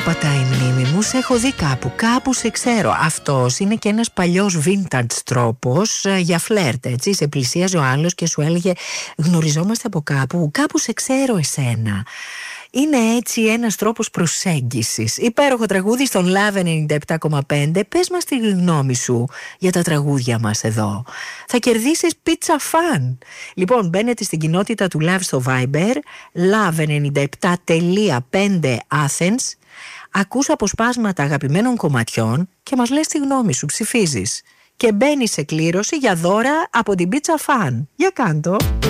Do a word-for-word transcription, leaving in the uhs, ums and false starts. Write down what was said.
πατάει η μνήμη μου, σε έχω δει κάπου, κάπου σε ξέρω. Αυτός είναι και ένας παλιός vintage τρόπος ε, για φλερτ, έτσι. Σε πλησίαζε ο άλλος και σου έλεγε γνωριζόμαστε από κάπου, κάπου σε ξέρω εσένα. Είναι έτσι ένας τρόπος προσέγγισης. Υπέροχο τραγούδι στον Love ενενήντα επτά κόμμα πέντε. Πες μας τη γνώμη σου για τα τραγούδια μας εδώ. Θα κερδίσεις πίτσα φαν. Λοιπόν, μπαίνετε στην κοινότητα του Love στο Viber, love ενενήντα επτά κόμμα πέντε Athens. Ακούς αποσπάσματα αγαπημένων κομματιών και μας λες τη γνώμη σου, ψηφίζεις. Και μπαίνεις σε κλήρωση για δώρα από την πίτσα φαν. Για κάντο.